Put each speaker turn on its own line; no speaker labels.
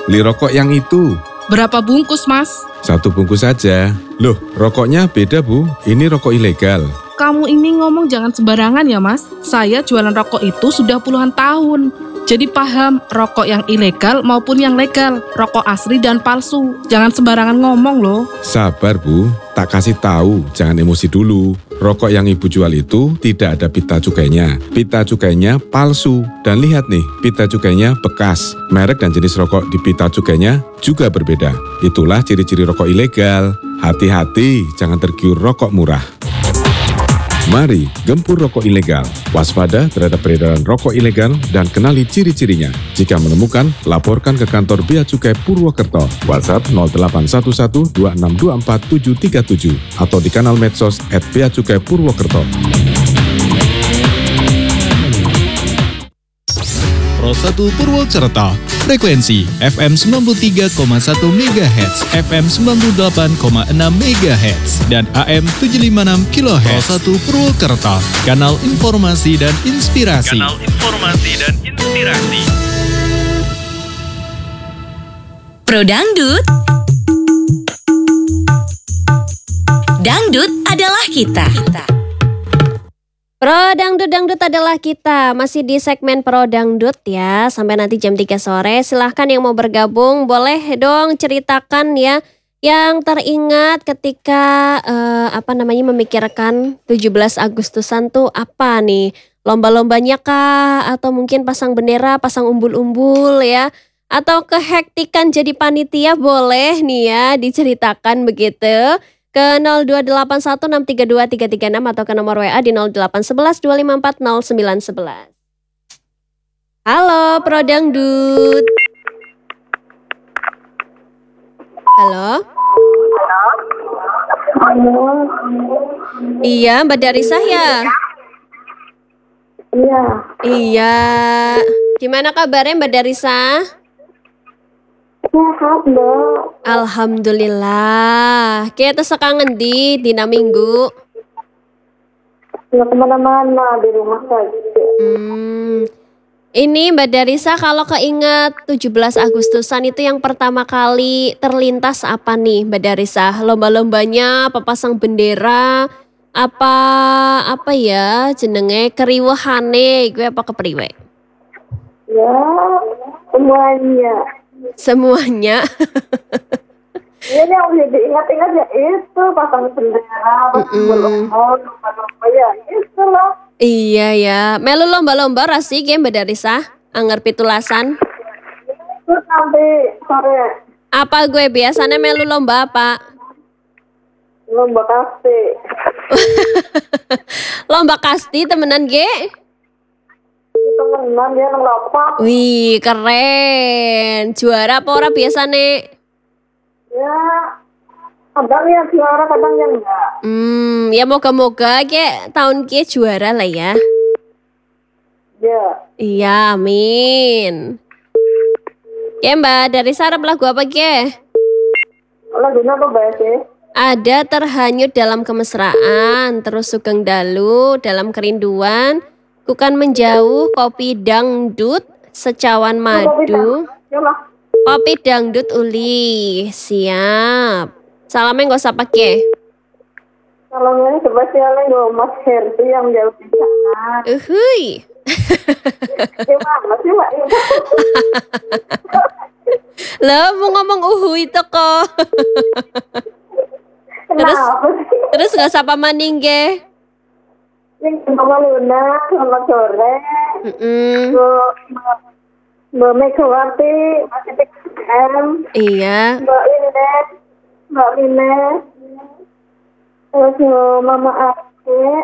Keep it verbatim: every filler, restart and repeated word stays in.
beli rokok yang itu.
Berapa bungkus, Mas?
Satu bungkus saja. Loh, rokoknya beda, Bu. Ini rokok ilegal.
Kamu ini ngomong jangan sembarangan ya, Mas. Saya jualan rokok itu sudah puluhan tahun. Jadi paham rokok yang ilegal maupun yang legal, rokok asli dan palsu. Jangan sembarangan ngomong loh.
Sabar, Bu. Tak kasih tahu, jangan emosi dulu. Rokok yang Ibu jual itu tidak ada pita cukainya. Pita cukainya palsu. Dan lihat nih, pita cukainya bekas. Merek dan jenis rokok di pita cukainya juga berbeda. Itulah ciri-ciri rokok ilegal. Hati-hati, jangan tergiur rokok murah. Mari gempur rokok ilegal. Waspada terhadap peredaran rokok ilegal dan kenali ciri-cirinya. Jika menemukan, laporkan ke kantor Bea Cukai Purwokerto. WhatsApp nol delapan satu satu dua enam dua empat tujuh tiga tujuh atau di kanal medsos et Bea Cukai Purwokerto.
Pro satu Purwokerto, frekuensi F M sembilan puluh tiga koma satu megahertz, F M sembilan puluh delapan koma enam megahertz, dan A M tujuh ratus lima puluh enam kilohertz. Pro satu Purwokerto, kanal informasi dan inspirasi. Kanal informasi dan inspirasi.
Pro Dangdut. Dangdut adalah kita.
Pro Dangdut Dangdut adalah kita. Masih di segmen Pro Dangdut ya. Sampai nanti jam tiga sore. Silahkan yang mau bergabung. Boleh dong ceritakan ya. Yang teringat ketika uh, apa namanya memikirkan tujuh belas Agustusan tuh apa nih? Lomba-lombanya kah? Atau mungkin pasang bendera, pasang umbul-umbul ya? Atau kehektikan jadi panitia, boleh nih ya diceritakan begitu. Ke nol dua delapan satu enam tiga dua tiga tiga enam atau ke nomor W A di nol delapan satu satu dua lima empat nol sembilan satu satu. Halo Pro Dangdut. Halo.
Halo.
Iya, Mbak Darisa ya?
Iya.
Iya. Gimana kabarnya Mbak Darisa?
Sehat, Mbak.
Alhamdulillah. Kita sekangen di dina minggu.
Nggak kemana-mana, di rumah saja.
Hmm. Ini Mbak Darisa kalau keinget tujuh belas Agustusan itu yang pertama kali terlintas apa nih Mbak Darisa? Lomba-lombanya apa pasang bendera? Apa apa ya jenenge keriwehane gue apa kepriwe?
Ya, semuanya.
Semuanya.
Iya, yang udah diingat-ingat ya itu pasang bendera, pasang belomor, lomba-lomba ya itu loh.
Iya ya, melu lomba-lomba rasik ya Mbak Darisa, anggar pitulasan.
Terus nanti sore
Apa gue biasanya melu lomba apa?
lomba kasih.
Lomba kasti temenan ge?
Temenan ya nang lapak.
Wih keren, juara apa ora biasanya?
Ya, kadang yang juara, kadang yang enggak.
Hmm, ya moga-moga ke tahun ke juara lah ya.
Ya.
Iya, amin. Oke Mbak, dari sarap lagu apa ke?
Lagunya apa bahas sih?
Ada terhanyut dalam kemesraan, terus sugeng dalu dalam kerinduan, kukan menjauh, kopi dangdut, secawan madu, kopi dangdut uli, siap. Salamnya gak usah pakai.
Salamnya spesialnya gue Mas Herti yang jauh di sana.
Uhui.
Gimana sih Mbak?
Lah mau ngomong uhui itu kok. Terus,
Kenapa sih?
terus gak sapa maning ge.
Yang sama Luna, sama sore.
Mm-mm.
Mbak Megawati, masih P M.
Iya.
Mbak Ines, Mbak Ines. Terus Mama Ake.